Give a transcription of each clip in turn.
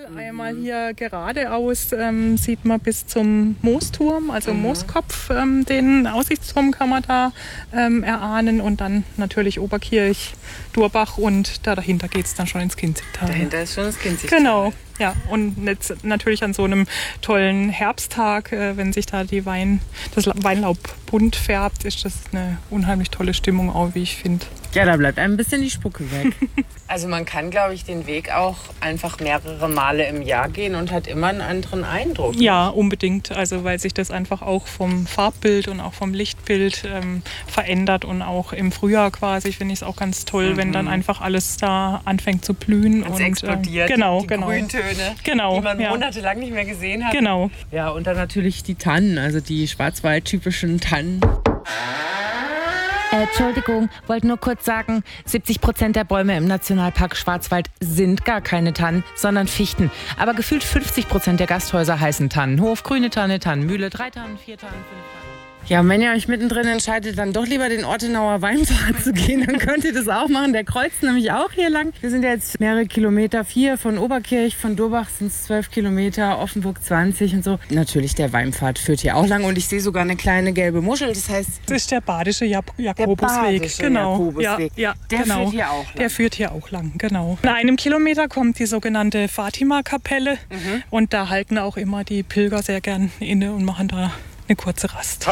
Einmal hier geradeaus sieht man bis zum Moosturm, also Mooskopf, den Aussichtsturm kann man da erahnen und dann natürlich Oberkirch, Durbach und da dahinter geht es dann schon ins Kinzigtal. Dahinter ist schon das Kinzigtal. Genau, ja. Und jetzt natürlich an so einem tollen Herbsttag, wenn sich da das Weinlaub bunt färbt, ist das eine unheimlich tolle Stimmung auch, wie ich finde. Ja, da bleibt einem ein bisschen die Spucke weg. Also man kann, glaube ich, den Weg auch einfach mehrere Male im Jahr gehen und hat immer einen anderen Eindruck. Ja, unbedingt. Also weil sich das einfach auch vom Farbbild und auch vom Lichtbild verändert. Und auch im Frühjahr quasi finde ich es auch ganz toll, wenn dann einfach alles da anfängt zu blühen. Und explodiert, die Grüntöne, die man monatelang nicht mehr gesehen hat. Genau. Ja, und dann natürlich die Tannen, also die schwarzwaldtypischen Tannen. Entschuldigung, wollte nur kurz sagen, 70% der Bäume im Nationalpark Schwarzwald sind gar keine Tannen, sondern Fichten. Aber gefühlt 50% der Gasthäuser heißen Tannenhof, Grüne Tanne, Tannenmühle, 3 Tannen, 4 Tannen, 5 Tannen. Ja, und wenn ihr euch mittendrin entscheidet, dann doch lieber den Ortenauer Weinpfad zu gehen, dann könnt ihr das auch machen. Der kreuzt nämlich auch hier lang. Wir sind jetzt mehrere Kilometer, 4 von Oberkirch, von Durbach sind es 12 Kilometer, Offenburg 20 und so. Natürlich, der Weinpfad führt hier auch lang und ich sehe sogar eine kleine gelbe Muschel. Das heißt, das ist der badische Jakobusweg. Jakobusweg. Ja, der genau. führt hier auch lang. Der führt hier auch lang, genau. In einem Kilometer kommt die sogenannte Fatima-Kapelle und da halten auch immer die Pilger sehr gern inne und machen da eine kurze Rast.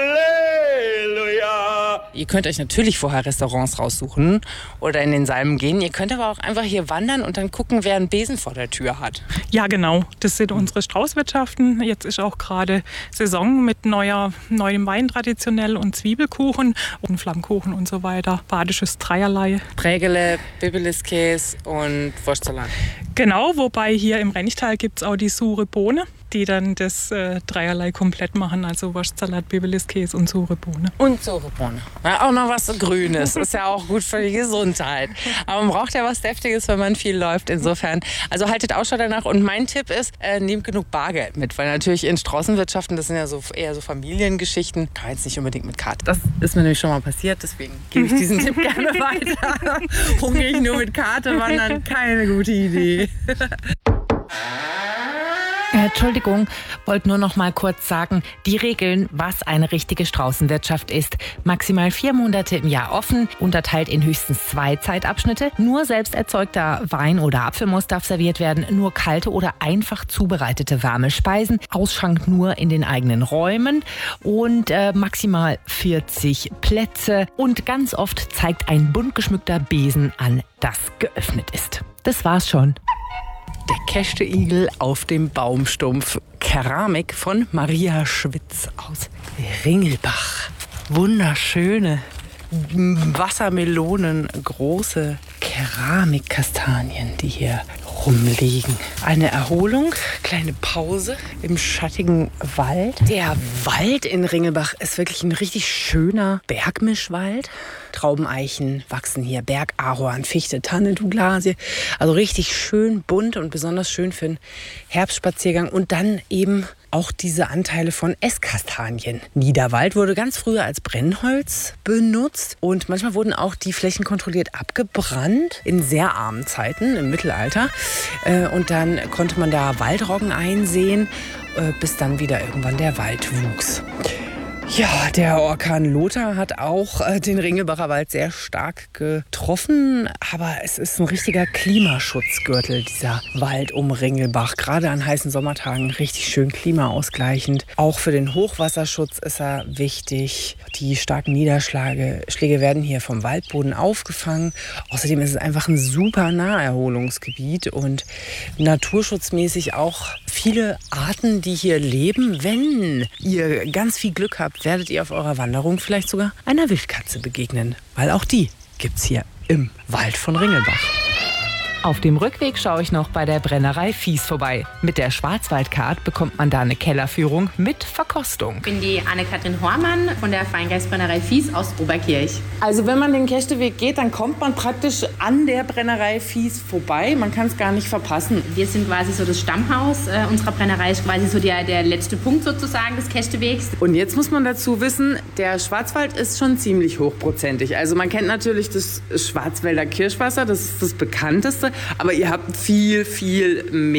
Halleluja! Ihr könnt euch natürlich vorher Restaurants raussuchen oder in den Salmen gehen. Ihr könnt aber auch einfach hier wandern und dann gucken, wer einen Besen vor der Tür hat. Ja, genau. Das sind unsere Straußwirtschaften. Jetzt ist auch gerade Saison mit neuem Wein traditionell und Zwiebelkuchen und Flammkuchen und so weiter. Badisches Dreierlei. Prägele, Bibeliskäse und Wurstsalat. Genau, wobei hier im Renchtal gibt es auch die sure Bohne, die dann das Dreierlei komplett machen. Also Wurstsalat, Bibeliskäse und sure Bohne. Und sure Bohne. Ja, auch noch was Grünes. Ist ja auch gut für die Gesundheit. Aber man braucht ja was Deftiges, wenn man viel läuft. Insofern, also haltet Ausschau danach. Und mein Tipp ist, nehmt genug Bargeld mit. Weil natürlich in Straußenwirtschaften, das sind ja so eher so Familiengeschichten, kann jetzt nicht unbedingt mit Karte. Das ist mir nämlich schon mal passiert. Deswegen gebe ich diesen Tipp gerne weiter. Hungrig nur mit Karte wandern, keine gute Idee. Entschuldigung, wollte nur noch mal kurz sagen, die Regeln, was eine richtige Straußenwirtschaft ist. Maximal 4 Monate im Jahr offen, unterteilt in höchstens 2 Zeitabschnitte. Nur selbst erzeugter Wein oder Apfelmus darf serviert werden, nur kalte oder einfach zubereitete warme Speisen. Ausschank nur in den eigenen Räumen und maximal 40 Plätze. Und ganz oft zeigt ein bunt geschmückter Besen an, dass geöffnet ist. Das war's schon. Der Käste-Igel auf dem Baumstumpf. Keramik von Maria Schwitz aus Ringelbach. Wunderschöne Wassermelonen, große Keramikkastanien, die hier rumliegen. Eine Erholung, kleine Pause im schattigen Wald. Der Wald in Ringelbach ist wirklich ein richtig schöner Bergmischwald. Traubeneichen wachsen hier, Bergahorn, Fichte, Tanne, Douglasie. Also richtig schön bunt und besonders schön für einen Herbstspaziergang. Und dann eben auch diese Anteile von Esskastanien. Niederwald wurde ganz früher als Brennholz benutzt und manchmal wurden auch die Flächen kontrolliert abgebrannt in sehr armen Zeiten im Mittelalter. Und dann konnte man da Waldroggen einsehen, bis dann wieder irgendwann der Wald wuchs. Ja, der Orkan Lothar hat auch den Ringelbacher Wald sehr stark getroffen. Aber es ist ein richtiger Klimaschutzgürtel, dieser Wald um Ringelbach. Gerade an heißen Sommertagen richtig schön klimaausgleichend. Auch für den Hochwasserschutz ist er wichtig. Die starken Niederschläge werden hier vom Waldboden aufgefangen. Außerdem ist es einfach ein super Naherholungsgebiet und naturschutzmäßig auch viele Arten, die hier leben. Wenn ihr ganz viel Glück habt, werdet ihr auf eurer Wanderung vielleicht sogar einer Wildkatze begegnen. Weil auch die gibt's hier im Wald von Ringelbach. Auf dem Rückweg schaue ich noch bei der Brennerei Fies vorbei. Mit der Schwarzwaldcard bekommt man da eine Kellerführung mit Verkostung. Ich bin die Anne-Kathrin Hormann von der Feingeistbrennerei Fies aus Oberkirch. Also wenn man den Kästeweg geht, dann kommt man praktisch an der Brennerei Fies vorbei. Man kann es gar nicht verpassen. Wir sind quasi so das Stammhaus unserer Brennerei, ist quasi so der letzte Punkt sozusagen des Kästewegs. Und jetzt muss man dazu wissen, der Schwarzwald ist schon ziemlich hochprozentig. Also man kennt natürlich das Schwarzwälder Kirschwasser, das ist das bekannteste. Aber ihr habt viel mehr.